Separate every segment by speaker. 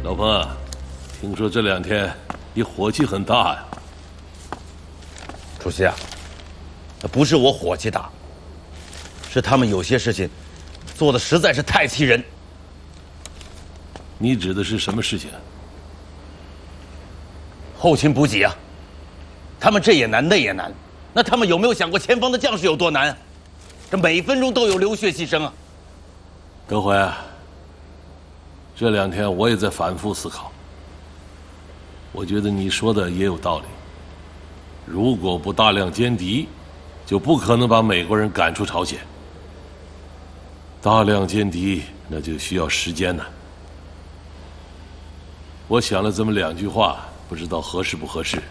Speaker 1: 老彭，听说这2天你火气很大呀？
Speaker 2: 主席啊，不是我火气大，是他们有些事情做的实在是太气人。
Speaker 1: 你指的是什么事情？
Speaker 2: 后勤补给啊，他们这也难那也难，那他们有没有想过前方的将士有多难啊？这每分钟都有流血牺牲啊！
Speaker 1: 德怀啊，这2天我也在反复思考。我觉得你说的也有道理。如果不大量歼敌，就不可能把美国人赶出朝鲜。大量歼敌，那就需要时间呢。我想了这么2句话，不知道合适不合适。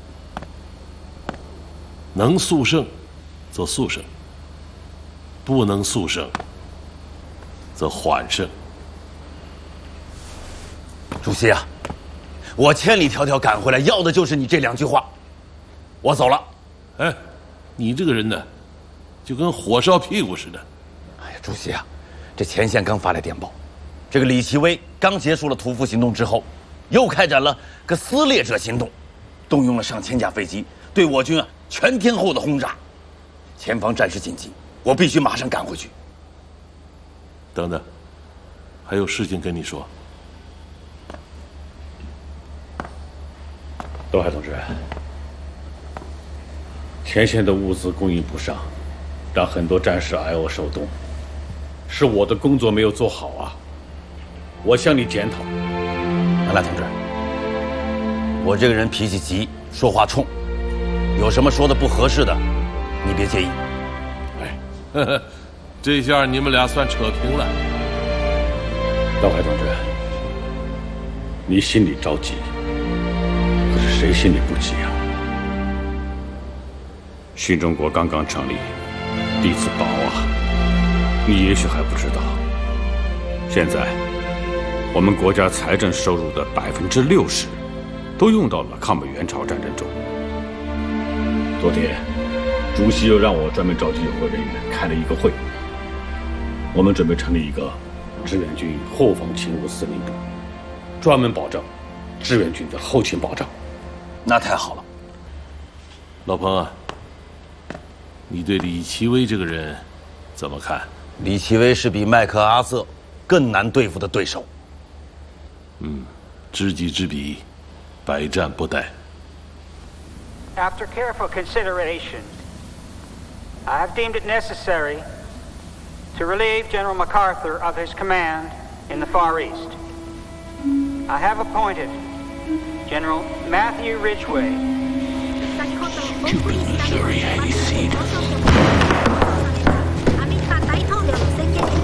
Speaker 1: 能速胜，则速胜；不能速胜，则缓胜。
Speaker 2: 主席啊，我千里迢迢赶回来，要的就是你这2句话。我走了。
Speaker 1: 哎，你这个人呢，就跟火烧屁股似的。
Speaker 2: 哎呀，主席啊，这前线刚发来电报，这个李奇微刚结束了屠夫行动之后，又开展了个撕裂者行动，动用了上千架飞机，对我军啊全天候的轰炸。前方战事紧急，我必须马上赶回去。
Speaker 1: 等等，还有事情跟你说。
Speaker 3: 东海同志，前线的物资供应不上，让很多战士挨饿受冻，是我的工作没有做好啊！我向你检讨。
Speaker 2: 南来同志，我这个人脾气急，说话冲，有什么说的不合适的，你别介意。
Speaker 1: 哎，呵呵，这下你们俩算扯平了。
Speaker 3: 道海同志，你心里着急，可是谁心里不急啊？新中国刚刚成立，地自保啊，你也许还不知道。现在，我们国家财政收入的60%都用到了抗美援朝战争中。昨天，主席又让我专门召集有关人员开了一个会，我们准备成立一个志愿军后方勤务司令部，专门保障志愿军的后勤保障。
Speaker 2: 那太好了。
Speaker 1: 老彭啊，你对李奇微这个人怎么看？
Speaker 2: 李奇微是比麦克阿瑟更难对付的对手。
Speaker 1: 知己知彼，百战不殆。
Speaker 4: After careful consideration, I have deemed it necessary to relieve General MacArthur of his command in the Far East. I have appointed General Matthew Ridgway.
Speaker 5: Cuban Missouri hayseed.